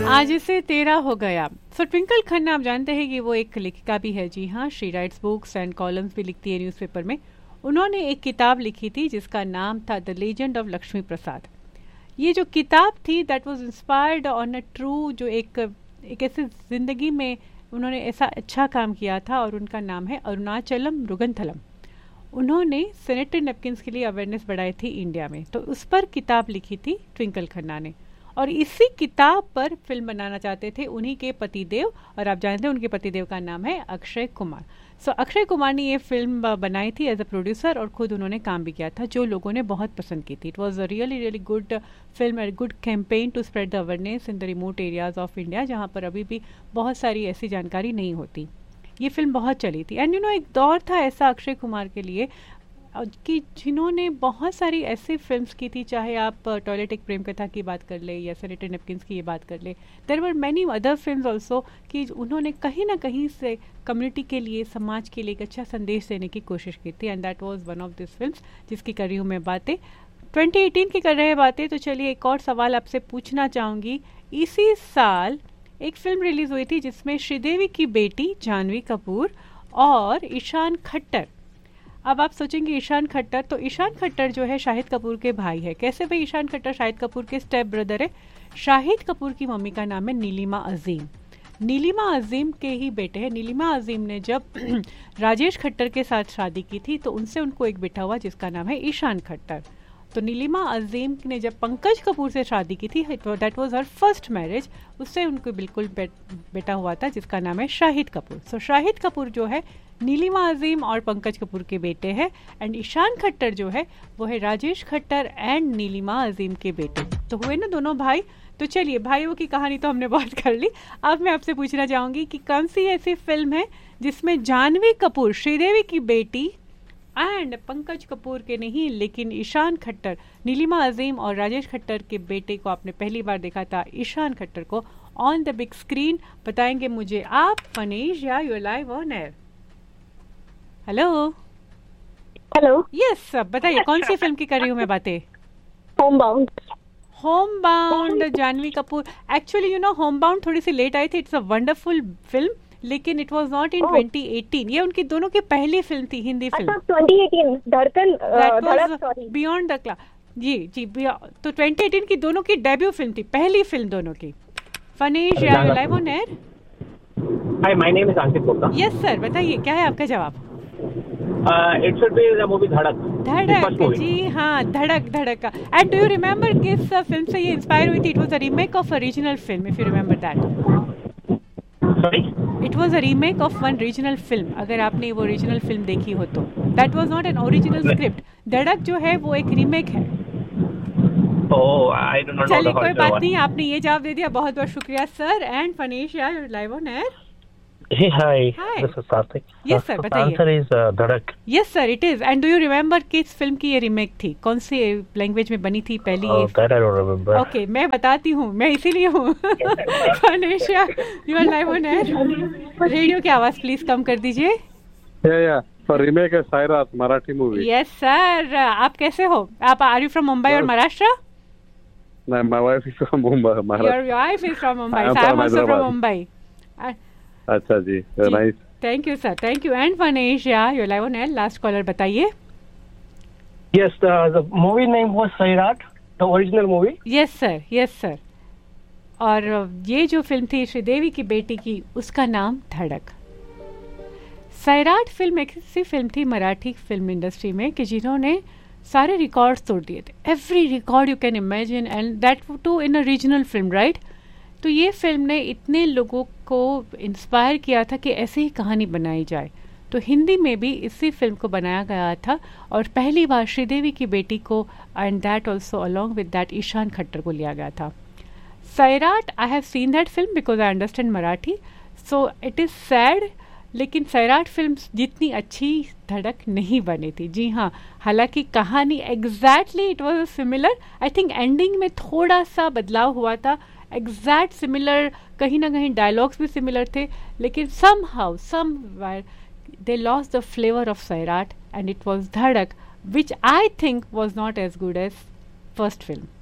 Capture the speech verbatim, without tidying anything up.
आज इसे तेरह हो गया। सो ट्विंकल खन्ना आप जानते हैं कि वो एक लेखिका भी है। जी हाँ, she writes books and columns भी लिखती है न्यूज़पेपर में। उन्होंने एक किताब लिखी थी जिसका नाम था द लेजेंड ऑफ लक्ष्मी प्रसाद। ये जो किताब थी that was inspired on a true, जो एक एक ऐसे ज़िंदगी में उन्होंने ऐसा अच्छा काम किया था, और उनका नाम है अरुणाचलम मुरुगनथलम। उन्होंने सैनिटरी नैपकिन्स के लिए अवेयरनेस बढ़ाई थी इंडिया में, तो उस पर किताब लिखी थी ट्विंकल खन्ना ने, और इसी किताब पर फिल्म बनाना चाहते थे उन्हीं के पतिदेव, और आप जानते हैं उनके पतिदेव का नाम है अक्षय कुमार। सो so, अक्षय कुमार ने ये फिल्म बनाई थी एज अ प्रोड्यूसर, और खुद उन्होंने काम भी किया था, जो लोगों ने बहुत पसंद की थी। It was a really really good film and good campaign to spread the awareness in the remote areas of India, जहाँ पर अभी भी बहुत सारी ऐसी जानकारी नहीं होती। ये फिल्म बहुत चली थी। एंड यू नो, एक दौर था ऐसा अक्षय कुमार के लिए कि जिन्होंने बहुत सारी ऐसी फिल्म्स की थी, चाहे आप टॉयलेट एक प्रेम कथा की बात कर ले या सैनिटरी नैपकिन्स की ये बात कर ले, there were many other films also, कि उन्होंने कहीं ना कहीं से कम्युनिटी के लिए, समाज के लिए एक अच्छा संदेश देने की कोशिश की थी। And that was one of this films जिसकी कर रही हूँ मैं बातें। ट्वेंटी एटीन की कर रहे हैं बातें, तो चलिए एक और सवाल आपसे पूछना चाहूँगी। इसी साल एक फिल्म रिलीज हुई थी जिसमें श्रीदेवी की बेटी जानवी कपूर और ईशान खट्टर। अब आप सोचेंगे ईशान खट्टर, तो ईशान खट्टर जो है शाहिद कपूर के भाई है। कैसे भाई? ईशान खट्टर शाहिद कपूर के स्टेप ब्रदर है। शाहिद कपूर की मम्मी का नाम है नीलिमा अजीम। नीलिमा अजीम के ही बेटे हैं। नीलिमा अजीम ने जब राजेश खट्टर के साथ शादी की थी तो उनसे उनको एक बेटा हुआ जिसका नाम है ईशान खट्टर। तो नीलिमा अजीम ने जब पंकज कपूर से शादी की थी, that was her first marriage, उससे उनको बिल्कुल बे, बेटा हुआ था जिसका नाम है शाहिद कपूर। सो so, शाहिद कपूर जो है नीलिमा अजीम और पंकज कपूर के बेटे हैं, एंड ईशान खट्टर जो है वो है राजेश खट्टर एंड नीलिमा अजीम के बेटे। तो हुए ना दोनों भाई। तो चलिए, भाइयों की कहानी तो हमने बहुत कर ली। अब मैं आपसे पूछना चाहूँगी कि कौन सी ऐसी फिल्म है जिसमें जानवी कपूर, श्रीदेवी की बेटी, एंड पंकज कपूर के नहीं लेकिन ईशान खट्टर, नीलिमा अजीम और राजेश खट्टर के बेटे को आपने पहली बार देखा था, ईशान खट्टर को, ऑन द बिग स्क्रीन? बताएंगे मुझे आप, फनीश, या you live on air? Hello hello, yes, बताइए कौन सी फिल्म की कर रही हूँ मैं बातें? Home bound. Home bound, Janhvi Kapoor. Actually you know, home bound थोड़ी सी लेट आई थी। इट्स अ वंडरफुल फिल्म, लेकिन it was not in twenty eighteen. ये उनकी दोनों की पहली फिल्म थी, हिंदी फिल्म। अच्छा, ट्वेंटी एटीन धड़कन, धड़क, सॉरी, बियॉन्ड द क्लाउड। जी जी, तो ट्वेंटी एटीन की दोनों की डेब्यू फिल्म थी, पहली फिल्म दोनों की। फनीश, या you live on air? Hi, my name is Ankit Gupta. Yes sir, बताइए क्या है आपका जवाब? It should be the movie धड़क। धड़क, जी हाँ, धड़क धड़क। एंड डू यू रिमेम्बर किस फिल्म से ये इंस्पायर हुई थी? It was a remake of a regional film, if you remember that. Sorry, it was a remake of one regional film. अगर आपने वो रीजनल फिल्म देखी हो तो that was not an original script. धड़क जो है वो एक रीमेक है। ओह, आई डोंट नो। चलिए कोई बात नहीं, आपने ये जवाब दे दिया, बहुत बहुत शुक्रिया सर। एंड फनीश, यार live on air? Hey, hi. Hi. This is Karthik. Yes, sir. The बताइए। answer is uh, Dhadak. Yes, sir. It is. And do you remember किस फिल्म की ये रीमेक थी? कौन सी लैंग्वेज में बनी थी पहली Oh, ये? that I don't remember. Okay, मैं बताती हूँ, मैं इसीलिए हूँ। फनीशा, you are live on air. Radio की आवाज प्लीज कम कर दीजिए। Yeah, yeah. For remake है Sairat, Marathi movie. Yes sir. आप कैसे हो? आप आर यू फ्रॉम मुंबई और Maharashtra? No, my wife is from Mumbai, Your Maharashtra. wife is from Mumbai. I am So I am from also from Hyderabad. Mumbai. अच्छा जी, nice. Thank you sir, thank you. And Phanish, या you live on air, last caller, बताइए। Yes, the, the movie name was Sairat, the original movie. Yes sir, yes sir. और ये जो film थी श्रीदेवी की बेटी की, उसका नाम धड़क। सैराट फिल्म एक ऐसी फिल्म थी मराठी फिल्म इंडस्ट्री में कि जिन्होंने सारे रिकॉर्ड्स तोड़ दिए थे, every record you can imagine, and that to in a regional film, right? तो ये फिल्म ने इतने लोगों को इंस्पायर किया था कि ऐसी ही कहानी बनाई जाए। तो हिंदी में भी इसी फिल्म को बनाया गया था, और पहली बार श्रीदेवी की बेटी को, and that also along with that Ishan Khattar को लिया गया था। Sairat, I have seen that film because I understand Marathi, so it is sad, लेकिन सैराट फिल्म जितनी अच्छी धड़क नहीं बनी थी। जी हाँ, हालांकि कहानी exactly it was similar. I think ending में थोड़ा सा बदलाव हुआ था, एग्जैक्ट सिमिलर, कहीं ना कहीं डायलॉग्स भी सिमिलर थे, लेकिन some how some they lost the flavour of Sairat, and it was धड़क, विच I think was not as good as first film.